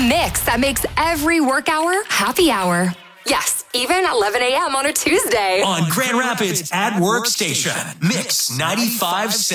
mix that makes every work hour happy hour. Yes, even 11 a.m. on a Tuesday. On Grand Rapids at Work Station. Mix 95.7.